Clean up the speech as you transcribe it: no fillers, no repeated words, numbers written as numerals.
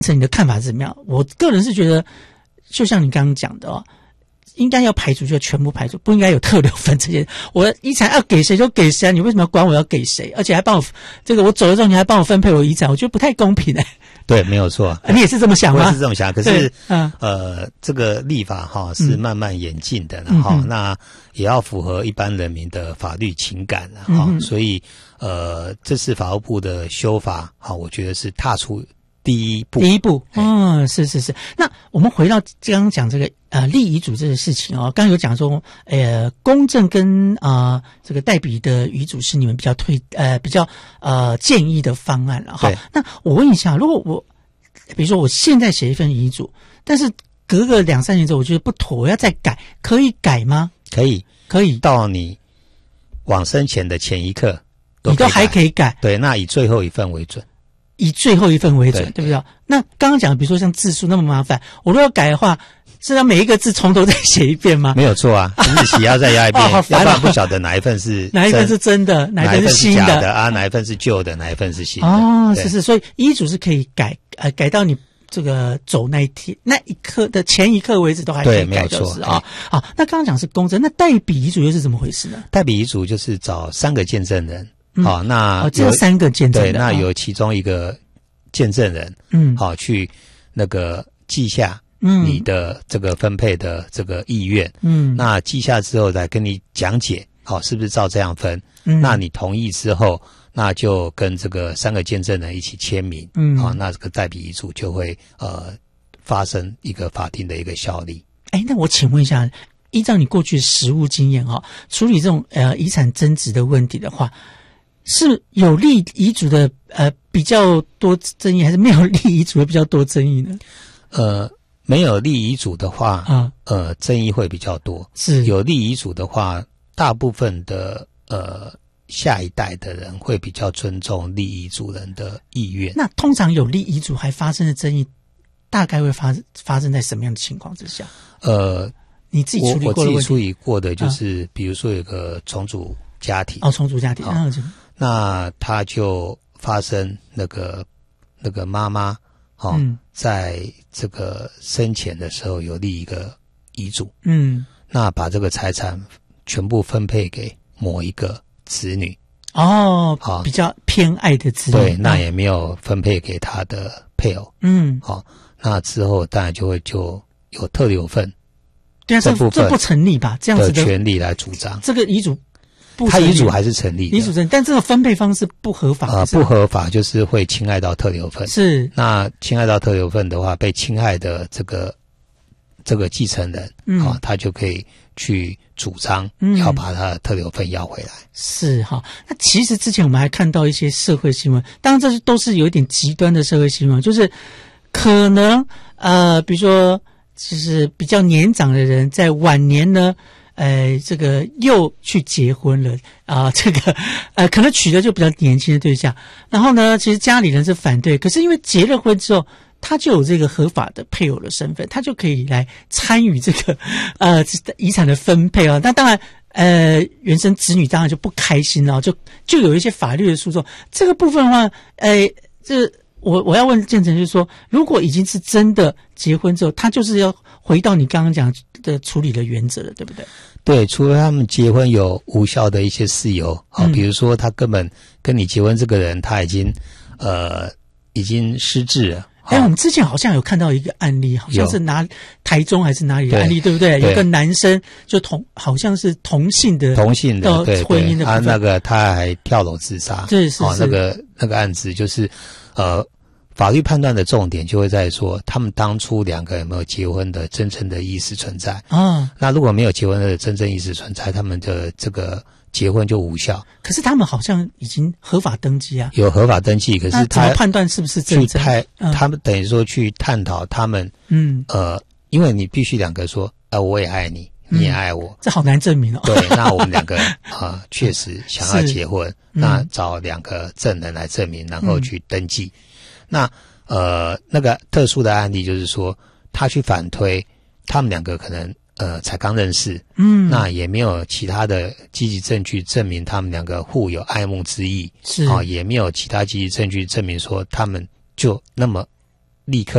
你的看法是怎么样？我个人是觉得，就像你刚刚讲的哦，应该要排除就全部排除，不应该有特留分这些。我遗产要给谁就给谁啊，你为什么要管我要给谁？而且还帮我这个我走了之后你还帮我分配我遗产，我觉得不太公平欸。 对，没有错。 你也是这么想吗？ 我也是这么想，可是这个立法是慢慢演进的，那也要符合一般人民的法律情感所以这次法务部的修法我觉得是踏出第一步。 是。那我们回到刚刚讲这个立遗嘱这个事情哦，刚刚有讲说公证跟这个代笔的遗嘱是你们比较建议的方案了哈。那我问一下，如果我比如说我现在写一份遗嘱，但是隔个2-3年之后我觉得不妥，我要再改，可以改吗？ 可以，到你往生前的前一刻你都还可以改。 对，那以最后一份为准。 对不对？那刚刚讲的比如说像字数那么麻烦，我如果要改的话，是要每一个字从头再写一遍吗？ 没有错啊，日期要再压一遍要不然不晓得哪一份是真的，哪一份是新的， 假的哪一份是旧的，哪一份是新的。 是，所以遗嘱是可以改到你这个走那一刻的前一刻为止都还可以改，就是好，那刚刚讲是公证，那代笔遗嘱又是怎么回事呢？ 代笔遗嘱就是找3个见证人。那这3个见证人， 对，那有其中一个见证人，去那个记下你的这个分配的这个意愿，那记下之后再跟你讲解，是不是照这样分？那你同意之后，那就跟这个3个见证人一起签名，那这个代笔遗嘱就会发生一个法定的一个效力。 那我请问一下，依照你过去的实务经验处理这种遗产争执的问题的话，是有立遗嘱的比较多争议，还是没有立遗嘱的比较多争议呢？ 没有立遗嘱的话，争议会比较多。是有立遗嘱的话，大部分的下一代的人会比较尊重立遗嘱人的意愿。那通常有立遗嘱还发生的争议，大概会发生在什么样的情况之下？你自己处理过的问题？ 我自己处理过的就是，比如说有个重组家庭， 重组家庭， 那他就发生那个妈妈在这个生前的时候有立一个遗嘱，那把这个财产全部分配给某一个子女， 比较偏爱的子女， 对，那也没有分配给他的配偶，那之后当然就有特留份， 对啊，这不成立吧？这样子的权利来主张这个遗嘱。 他遗嘱还是成立的， 遗嘱成立，但这个分配方式不合法不合法就是会侵害到特留份。是，那侵害到特留份的话，被侵害的这个继承人他就可以去主张要把他的特留份要回来。 是哈，那其实之前我们还看到一些社会新闻，当然这都是有一点极端的社会新闻，就是可能比如说就是比较年长的人在晚年呢。这个又去结婚了这个可能娶的就比较年轻的对象，然后呢，其实家里人是反对，可是因为结了婚之后，他就有这个合法的配偶的身份，他就可以来参与这个遗产的分配那当然原生子女当然就不开心了，就有一些法律的诉讼。这个部分的话，我要问建成，就是说，如果已经是真的结婚之后，他就是要回到你刚刚讲的处理的原则了，对不对？ 对，除了他们结婚有无效的一些事由比如说他根本跟你结婚这个人他已经失智了。 我们之前好像有看到一个案例，好像是台中还是哪里的案例，对不对？有个男生就好像是同性的婚姻的部分， 那个他还跳楼自杀。 是那个案子就是法律判断的重点就会在说，他们当初2个有没有结婚的真正的意思存在那如果没有结婚的真正意思存在，他们的这个结婚就无效。 可是他们好像已经合法登记啊， 有合法登记，可是怎么判断是不是真正？ 他们等于说去探讨他们因为你必须2个说我也爱你，你也爱我， 这好难证明对，那我们2个确实想要结婚那找2个证人来证明，然后去登记那那个特殊的案例就是说，他去反推他们2个可能才刚认识那也没有其他的积极证据证明他们2个互有爱慕之意，也没有其他积极证据证明说他们就那么立刻